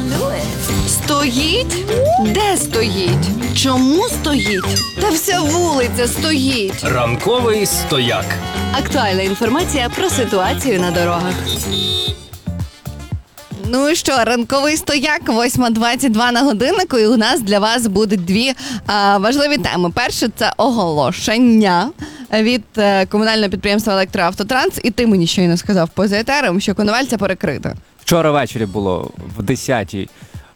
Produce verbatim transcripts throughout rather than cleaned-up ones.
Стоїть? Де стоїть? Чому стоїть? Та вся вулиця стоїть. Ранковий стояк. Актуальна інформація про ситуацію на дорогах. Ну і що, ранковий стояк, восьма двадцять два на годиннику, і у нас для вас будуть дві а, важливі теми. Перше – це оголошення від е, комунального підприємства «Електроавтотранс». І ти мені щойно сказав поза етером, що Коновальця перекрита. Вчора ввечері було в десятій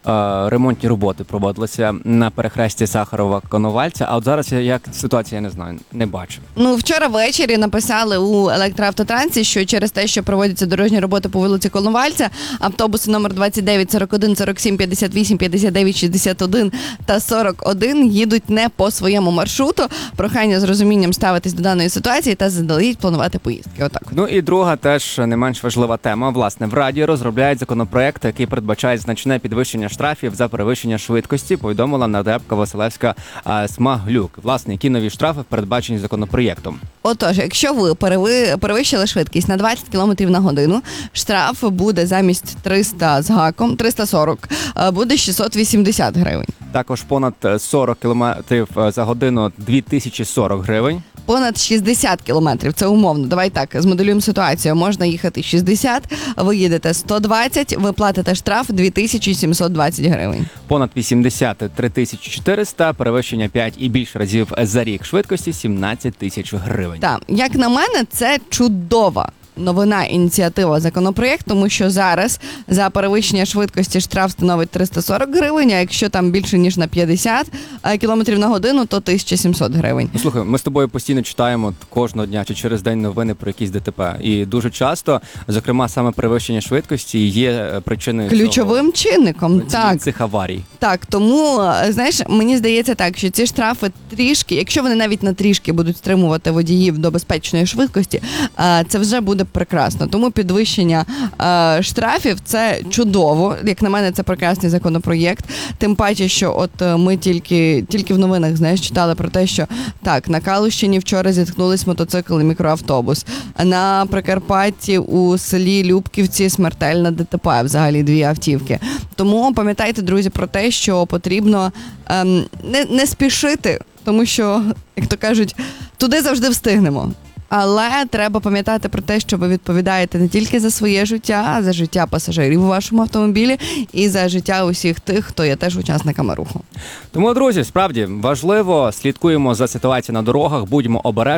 е, ремонтні роботи проводилися на перехресті Сахарова-Коновальця, а от зараз я- як ситуація, я не знаю, не бачу. Ну, вчора ввечері написали у «Електроавтотрансі», що через те, що проводяться дорожні роботи по вулиці Коновальця, автобуси номер двадцять дев'ять, сорок один, сорок сім, п'ятдесят вісім, п'ятдесят дев'ять, шістдесят один та сорок один їдуть не по своєму маршруту. Прохання з розумінням ставитись до даної ситуації та заздалегідь планувати поїздки. Отак. Ну і друга теж не менш важлива тема. Власне, в Раді розробляють законопроект, який передбачає значне підвищення штрафів за перевищення швидкості, повідомила нардепка Василевська а, Смаглюк. Власне, які нові штрафи передбачені законопроєктом? Отож, якщо ви переви... перевищили швидкість на двадцять кілометрів на годину, штраф буде замість триста з гаком, триста сорок, е, буде шістсот вісімдесят гривень. Також понад сорок кілометрів за годину дві тисячі сорок гривень. Понад шістдесят кілометрів, це умовно. Давай так, змоделюємо ситуацію. Можна їхати шістдесят, ви їдете сто двадцять, ви платите штраф дві тисячі сімсот двадцять гривень. Понад вісімдесят – три тисячі чотириста, перевищення п'ять і більше разів за рік швидкості – сімнадцять тисяч гривень. Так, як на мене, це чудова новина, ініціатива, законопроєкт, тому що зараз за перевищення швидкості штраф становить триста сорок гривень, а якщо там більше ніж на п'ятдесят кілометрів на годину, то тисяча сімсот гривень. Ну, слухай, ми з тобою постійно читаємо кожного дня чи через день новини про якісь ДТП. І дуже часто, зокрема, саме перевищення швидкості є причиною Ключовим чинником, цього, так. цих аварій. Так, тому, знаєш, мені здається так, що ці штрафи трішки, якщо вони навіть на трішки будуть стримувати водіїв до безпечної швидкості, це вже буде прекрасно. Тому підвищення штрафів – це чудово. Як на мене, це прекрасний законопроєкт. Тим паче, що от ми тільки, тільки в новинах, знаєш, читали про те, що так, на Калущині вчора зіткнулись мотоцикл і мікроавтобус. На Прикарпатті у селі Любківці смертельна ДТП, взагалі дві автівки. Тому пам'ятайте, друзі, про те, що потрібно ем, не, не спішити, тому що, як то кажуть, туди завжди встигнемо. Але треба пам'ятати про те, що ви відповідаєте не тільки за своє життя, а за життя пасажирів у вашому автомобілі і за життя усіх тих, хто є теж учасниками руху. Тому, друзі, справді важливо, слідкуємо за ситуацією на дорогах, будьмо обережні.